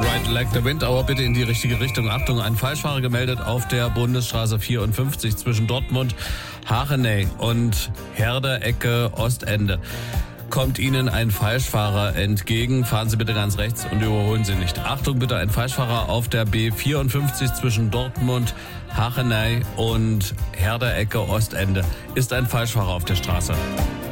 Ride Like the Wind, aber bitte in die richtige Richtung. Achtung, ein Falschfahrer gemeldet auf der Bundesstraße 54 zwischen Dortmund, Hachenay und Herder, Ecke, Ostende. Kommt Ihnen ein Falschfahrer entgegen, fahren Sie bitte ganz rechts und überholen Sie nicht. Achtung bitte, ein Falschfahrer auf der B54 zwischen Dortmund, Hachenay und Herder, Ecke, Ostende. Ist ein Falschfahrer auf der Straße.